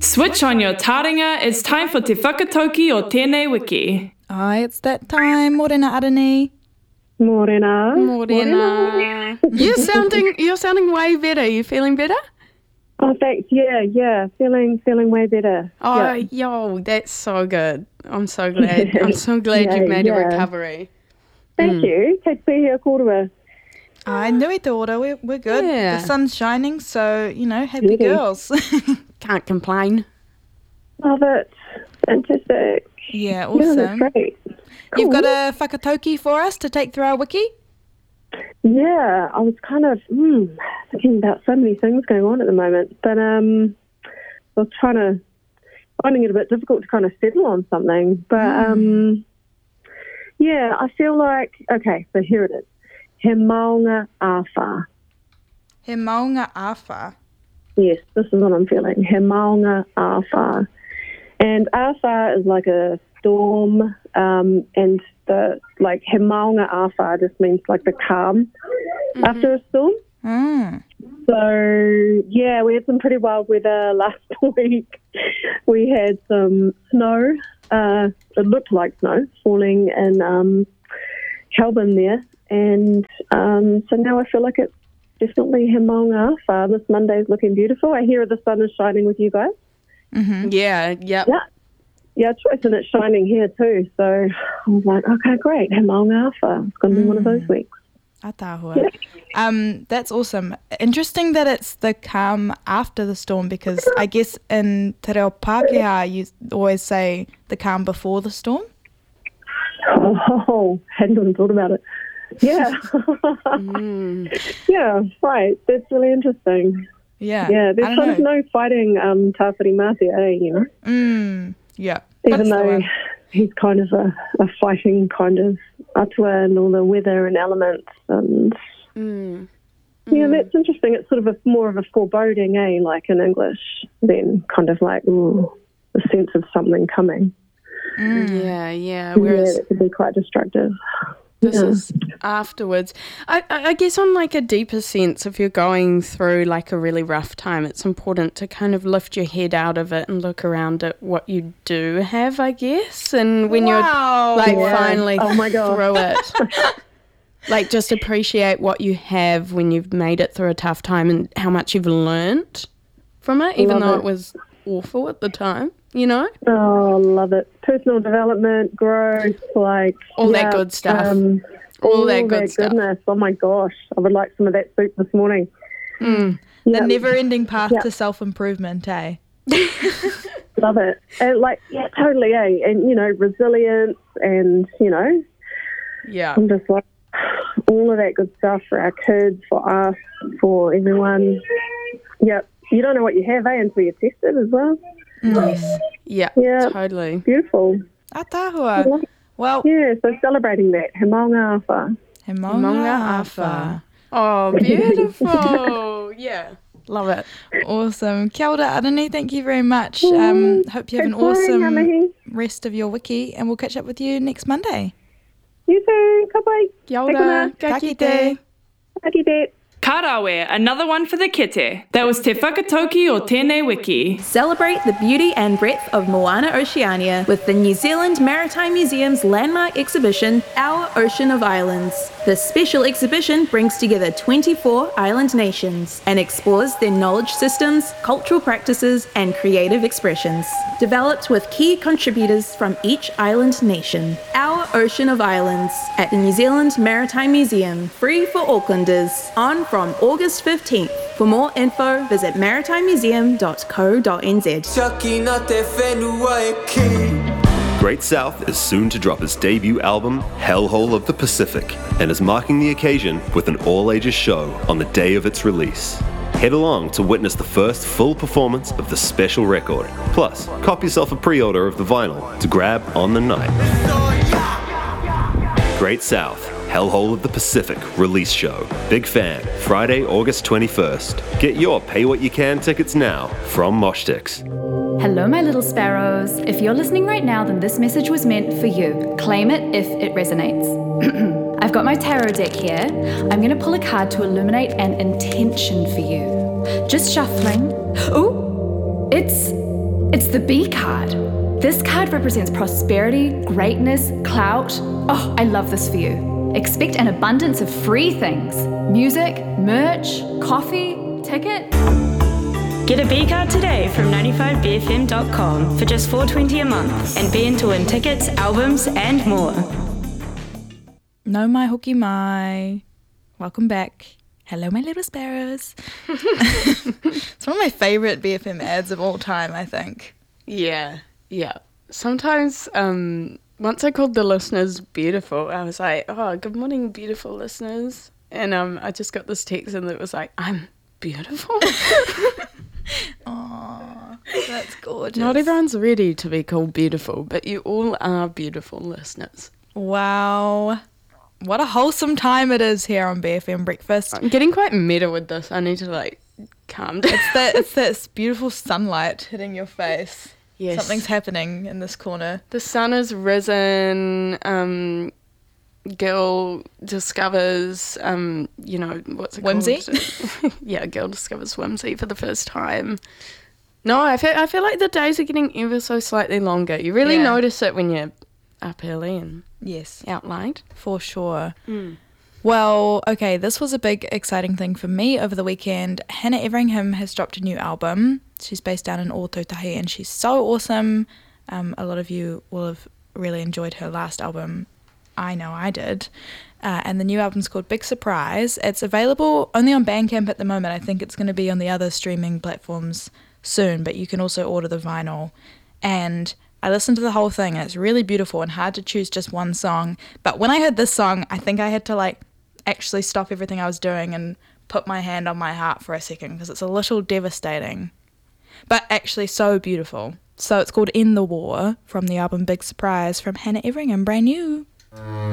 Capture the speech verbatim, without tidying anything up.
Switch on your taringa, it's time for Te Whakatauki o Tēnei Wiki. Aye, it's that time. Morena Arani. Morena. Morena. You're sounding, you're sounding way better. You feeling better? Oh, thanks. Yeah, yeah. Feeling feeling way better. Oh, yeah. yo, that's so good. I'm so glad. I'm so glad yeah, you've made yeah. a recovery. Thank Mm. you. Kei te pihia kōrua. Aye, nui te ora. We're, we're good. Yeah. The sun's shining, so, you know, happy Really? girls. Can't complain. Love it. Fantastic. yeah, Yeah, awesome. that's great. You've Cool. got a whakatauki for us to take through our wiki? Yeah, I was kind of mm, thinking about so many things going on at the moment, but um, I was trying to, finding it a bit difficult to kind of settle on something. But um, yeah, I feel like, okay, so here it is. He maunga awha. He maunga awha. Yes, this is what I'm feeling. He maunga awha. And awha is like a storm, um, and the like he maunga awha just means like the calm mm-hmm. after a storm. Mm. So yeah, we had some pretty wild weather last week. We had some snow. Uh, it looked like snow falling in um, Kelburn there, and um, so now I feel like it's definitely he maunga awha. This Monday's looking beautiful. I hear the sun is shining with you guys. Mm-hmm. Yeah, yep. Yeah. Yeah, choice, and it's shining here too. So I was like, okay, great. He maunga awha. It's going to be mm. one of those weeks. Atahua. Yeah. Um, that's awesome. Interesting that it's the calm after the storm, because I guess in Te Reo Pākehā you always say the calm before the storm. Oh, hadn't even thought about it. Yeah. mm. Yeah, right. That's really interesting. Yeah. Yeah, I there's don't sort of know. no fighting um, Tāwhiri Mate, eh, you know? Mm, yeah. Even That's the though one. he's kind of a, a fighting kind of atua and all the weather and elements. And Mm. yeah, that's interesting. It's sort of a more of a foreboding, eh, like in English, than kind of like, ooh, the sense of something coming. Mm. Yeah, yeah. Yeah, Whereas that could be quite destructive. this Yeah. is afterwards. I, I I guess on like a deeper sense, if you're going through like a really rough time, it's important to kind of lift your head out of it and look around at what you do have, I guess. And when Wow. you're like Yeah. finally Oh my God. through it, like just appreciate what you have when you've made it through a tough time and how much you've learnt from it, even Love though it. it was awful at the time, you know? Oh, love it. Personal development, growth, like... All yeah, that good stuff. Um, All all that good stuff. goodness. Oh, my gosh. I would like some of that soup this morning. Mm. The Yeah. never-ending path Yeah. to self-improvement, eh? Love it. And like, yeah, totally, eh? And, you know, resilience and, you know, Yeah. I'm just like, all of that good stuff for our kids, for us, for everyone. Yep. You don't know what you have, eh, until you test it as well. Nice. Yeah, Yeah. totally. Beautiful. Atahua. Well, Yeah, so celebrating that. He maunga awha. he Maunga maunga awha. awha. Oh, beautiful. Yeah, love it. Awesome. Kia ora, Arani. Thank you very much. Um, hope you have an Good morning, awesome Amihi. rest of your wiki, and we'll catch up with you next Monday. You too. Ka pai. Kia ora. Ka kite. Taki bet. Karawe, another one for the kite. That was Te Whakatauki o Tēnei Wiki. Celebrate the beauty and breadth of Moana Oceania with the New Zealand Maritime Museum's landmark exhibition, Our Ocean of Islands. This special exhibition brings together twenty-four island nations and explores their knowledge systems, cultural practices, and creative expressions. Developed with key contributors from each island nation. Our Ocean of Islands at the New Zealand Maritime Museum, free for Aucklanders, on from August fifteenth. For more info, visit maritime museum dot co dot n z. Great South is soon to drop its debut album, Hellhole of the Pacific, and is marking the occasion with an all-ages show on the day of its release. Head along to witness the first full performance of the special record. Plus, cop yourself a pre-order of the vinyl to grab on the night. Great South, Hellhole of the Pacific release show. Big Fan, Friday, August twenty-first. Get your Pay What You Can tickets now from Moshtix. Hello, my little sparrows. If you're listening right now, then this message was meant for you. Claim it if it resonates. I've got my tarot deck here. I'm going to pull a card to illuminate an intention for you. Just shuffling. Ooh, it's It's the B card. This card represents prosperity, greatness, clout. Oh, I love this for you. Expect an abundance of free things. Music, merch, coffee, tickets. Get a B card today from ninety-five B F M dot com for just four dollars and twenty cents a month and be in to win tickets, albums and more. No mai hoki mai. Welcome back. Hello, my little sparrows. It's one of my favourite B F M ads of all time, I think. Yeah, yeah. Sometimes, um, once I called the listeners beautiful, I was like, oh, good morning, beautiful listeners. And um, I just got this text and it was like, I'm beautiful. Aww, that's gorgeous. Not everyone's ready to be called beautiful, but you all are beautiful listeners. Wow. What a wholesome time it is here on B F M Breakfast. I'm getting quite meta with this. I need to, like, calm down. It's that it's this beautiful sunlight hitting your face. Yes. Something's happening in this corner. The sun has risen. Um, girl discovers, um, you know, what's it Whimsy? called? Yeah, girl discovers whimsy for the first time. No, I feel, I feel like the days are getting ever so slightly longer. You really Yeah. notice it when you're up early and Yes, out late. for sure. Mm. Well, okay, this was a big exciting thing for me over the weekend. Hannah Everingham has dropped a new album. She's based down in Ōtautahi and she's so awesome. Um, a lot of you will have really enjoyed her last album. I know I did. Uh, and the new album's called Big Surprise. It's available only on Bandcamp at the moment. I think it's going to be on the other streaming platforms soon, but you can also order the vinyl. And I listened to the whole thing and it's really beautiful and hard to choose just one song. But when I heard this song, I think I had to like actually stop everything I was doing and put my hand on my heart for a second because it's a little devastating, but actually so beautiful. So it's called In the War from the album Big Surprise from Hannah Everingham, brand new.